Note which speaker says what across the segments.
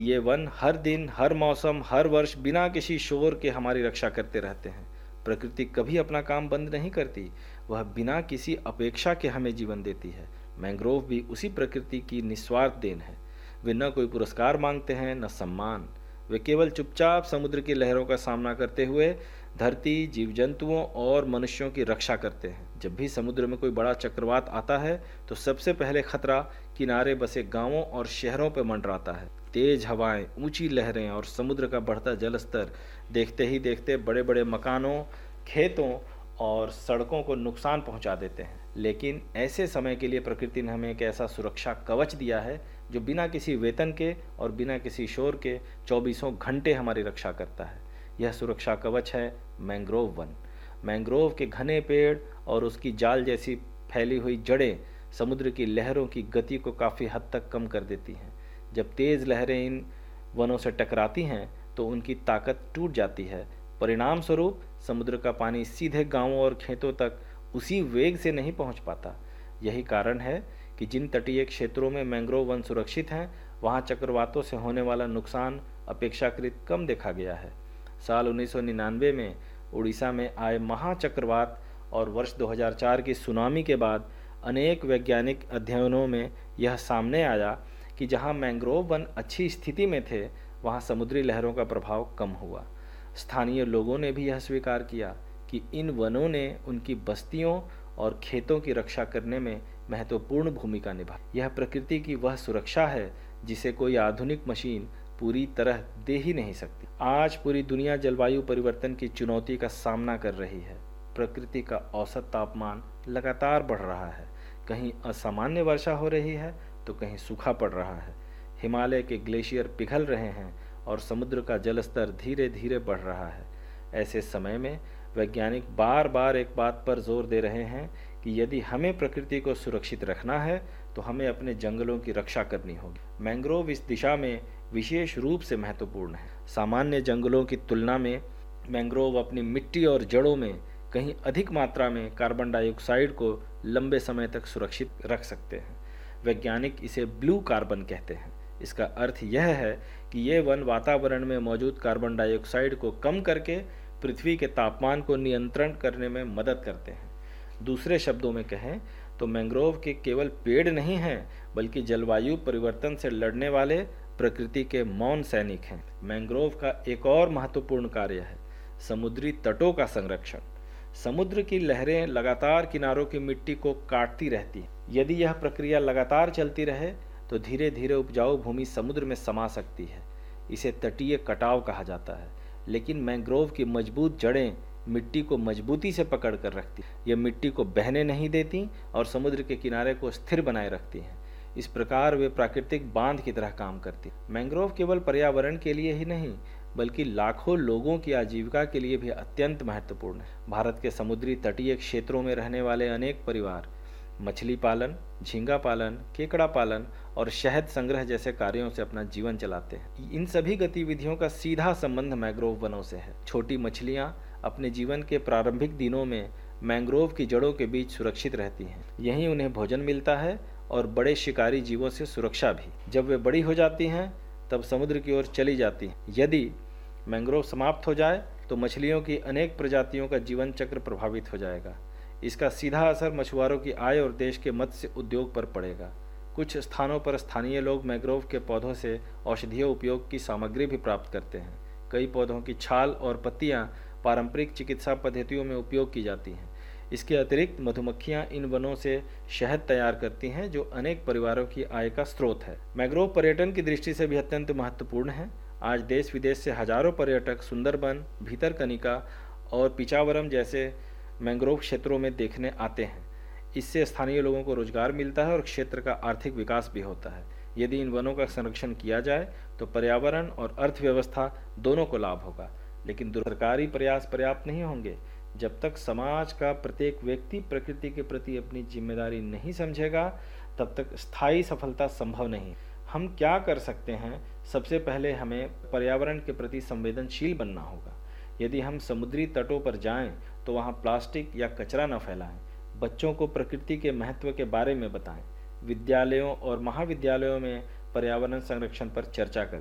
Speaker 1: ये वन हर दिन, हर मौसम, हर वर्ष बिना किसी शोर के हमारी रक्षा करते रहते हैं। प्रकृति कभी अपना काम बंद नहीं करती, वह बिना किसी अपेक्षा के हमें जीवन देती है। मैंग्रोव भी उसी प्रकृति की निस्वार्थ देन है। वे न कोई पुरस्कार मांगते हैं, न सम्मान। वे केवल चुपचाप समुद्र की लहरों का सामना करते हुए धरती, जीव जंतुओं और मनुष्यों की रक्षा करते हैं। जब भी समुद्र में कोई बड़ा चक्रवात आता है, तो सबसे पहले खतरा किनारे बसे गांवों और शहरों पर मंडराता है। तेज हवाएं, ऊंची लहरें और समुद्र का बढ़ता जल स्तर देखते ही देखते बड़े बड़े मकानों, खेतों और सड़कों को नुकसान पहुंचा देते हैं। लेकिन ऐसे समय के लिए प्रकृति ने हमें एक ऐसा सुरक्षा कवच दिया है जो बिना किसी वेतन के और बिना किसी शोर के चौबीसों घंटे हमारी रक्षा करता है। यह सुरक्षा कवच है मैंग्रोव वन। मैंग्रोव के घने पेड़ और उसकी जाल जैसी फैली हुई जड़ें समुद्र की लहरों की गति को काफ़ी हद तक कम कर देती हैं। जब तेज़ लहरें इन वनों से टकराती हैं तो उनकी ताकत टूट जाती है। परिणाम स्वरूप समुद्र का पानी सीधे गांवों और खेतों तक उसी वेग से नहीं पहुंच पाता। यही कारण है कि जिन तटीय क्षेत्रों में मैंग्रोव वन सुरक्षित हैं, वहां चक्रवातों से होने वाला नुकसान अपेक्षाकृत कम देखा गया है। साल 1999 में उड़ीसा में आए महाचक्रवात और वर्ष 2004 की सुनामी के बाद अनेक वैज्ञानिक अध्ययनों में यह सामने आया कि जहां मैंग्रोव वन अच्छी स्थिति में थे, वहां समुद्री लहरों का प्रभाव कम हुआ। स्थानीय लोगों ने भी यह स्वीकार किया कि इन वनों ने उनकी बस्तियों और खेतों की रक्षा करने में महत्वपूर्ण भूमिका निभाई। यह प्रकृति की वह सुरक्षा है जिसे कोई आधुनिक मशीन पूरी तरह दे ही नहीं सकती। आज पूरी दुनिया जलवायु परिवर्तन की चुनौती का सामना कर रही है। प्रकृति का औसत तापमान लगातार बढ़ रहा है। कहीं असामान्य वर्षा हो रही है तो कहीं सूखा पड़ रहा है। हिमालय के ग्लेशियर पिघल रहे हैं और समुद्र का जलस्तर धीरे धीरे बढ़ रहा है। ऐसे समय में वैज्ञानिक बार बार एक बात पर जोर दे रहे हैं कि यदि हमें प्रकृति को सुरक्षित रखना है तो हमें अपने जंगलों की रक्षा करनी होगी। मैंग्रोव इस दिशा में विशेष रूप से महत्वपूर्ण है। सामान्य जंगलों की तुलना में मैंग्रोव अपनी मिट्टी और जड़ों में कहीं अधिक मात्रा में कार्बन डाइऑक्साइड को लंबे समय तक सुरक्षित रख सकते हैं। वैज्ञानिक इसे ब्लू कार्बन कहते हैं। इसका अर्थ यह है कि ये वन वातावरण में मौजूद कार्बन डाइऑक्साइड को कम करके पृथ्वी के तापमान को नियंत्रण करने में मदद करते हैं। दूसरे शब्दों में कहें तो मैंग्रोव के केवल पेड़ नहीं हैं, बल्कि जलवायु परिवर्तन से लड़ने वाले प्रकृति के मौन सैनिक हैं। मैंग्रोव का एक और महत्वपूर्ण कार्य है समुद्री तटों का संरक्षण। समुद्र की लहरें लगातार किनारों की मिट्टी को काटती रहती हैं। यदि यह प्रक्रिया लगातार चलती रहे तो धीरे धीरे उपजाऊ भूमि समुद्र में समा सकती है। इसे तटीय कटाव कहा जाता है। लेकिन मैंग्रोव की मजबूत जड़ें मिट्टी को मजबूती से पकड़ कर रखती। यह मिट्टी को बहने नहीं देती और समुद्र के किनारे को स्थिर बनाए रखती हैं। इस प्रकार वे प्राकृतिक बांध की तरह काम करती। मैंग्रोव केवल पर्यावरण के लिए ही नहीं, बल्कि लाखों लोगों की आजीविका के लिए भी अत्यंत महत्वपूर्ण है। भारत के समुद्री तटीय क्षेत्रों में रहने वाले अनेक परिवार मछली पालन, झींगा पालन, केकड़ा पालन और शहद संग्रह जैसे कार्यों से अपना जीवन चलाते हैं। इन सभी गतिविधियों का सीधा संबंध मैंग्रोव वनों से है। छोटी मछलियां अपने जीवन के प्रारंभिक दिनों में मैंग्रोव की जड़ों के बीच सुरक्षित रहती हैं। यहीं उन्हें भोजन मिलता है और बड़े शिकारी जीवों से सुरक्षा भी। जब वे बड़ी हो जाती हैं तब समुद्र की ओर चली जाती हैं। यदि मैंग्रोव समाप्त हो जाए तो मछलियों की अनेक प्रजातियों का जीवन चक्र प्रभावित हो जाएगा। इसका सीधा असर मछुआरों की आय और देश के मत्स्य उद्योग पर पड़ेगा। कुछ स्थानों पर स्थानीय लोग मैंग्रोव के पौधों से औषधीय उपयोग की सामग्री भी प्राप्त करते हैं। कई पौधों की छाल और पत्तियां पारंपरिक चिकित्सा पद्धतियों में उपयोग की जाती हैं। इसके अतिरिक्त मधुमक्खियां इन वनों से शहद तैयार करती हैं, जो अनेक परिवारों की आय का स्रोत है। मैंग्रोव पर्यटन की दृष्टि से भी अत्यंत महत्वपूर्ण है। आज देश विदेश से हजारों पर्यटक सुंदरबन, भीतरकनिका और पिचावरम जैसे मैंग्रोव क्षेत्रों में देखने आते हैं। इससे स्थानीय लोगों को रोजगार मिलता है और क्षेत्र का आर्थिक विकास भी होता है। यदि इन वनों का संरक्षण किया जाए तो पर्यावरण और अर्थव्यवस्था दोनों को लाभ होगा। लेकिन सरकारी प्रयास पर्याप्त नहीं होंगे। जब तक समाज का प्रत्येक व्यक्ति प्रकृति के प्रति अपनी जिम्मेदारी नहीं समझेगा, तब तक स्थायी सफलता संभव नहीं। हम क्या कर सकते हैं? सबसे पहले हमें पर्यावरण के प्रति संवेदनशील बनना होगा। यदि हम समुद्री तटों पर जाएं तो वहां प्लास्टिक या कचरा न फैलाएं। बच्चों को प्रकृति के महत्व के बारे में बताएं। विद्यालयों और महाविद्यालयों में पर्यावरण संरक्षण पर चर्चा करें।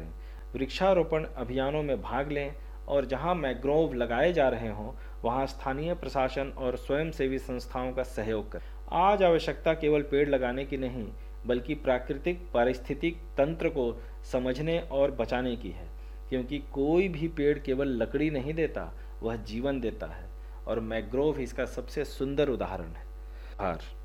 Speaker 1: वृक्षारोपण अभियानों में भाग लें और जहां मैंग्रोव लगाए जा रहे हों वहां स्थानीय प्रशासन और स्वयंसेवी संस्थाओं का सहयोग करें। आज आवश्यकता केवल पेड़ लगाने की नहीं बल्कि प्राकृतिक पारिस्थितिक तंत्र को समझने और बचाने की है, क्योंकि कोई भी पेड़ केवल लकड़ी नहीं देता, वह जीवन देता है और मैंग्रोव इसका सबसे सुंदर उदाहरण है। आभार।